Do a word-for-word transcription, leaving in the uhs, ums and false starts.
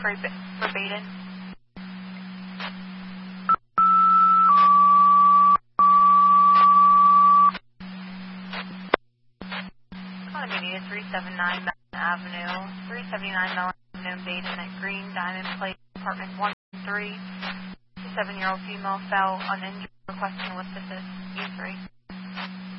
for, for Baden. Condominium three seventy-nine Melon Avenue, three seventy-nine Melon Avenue, Baden at Green Diamond Place, apartment one three. A seven-year-old female fell uninjured, requesting lift assist E three.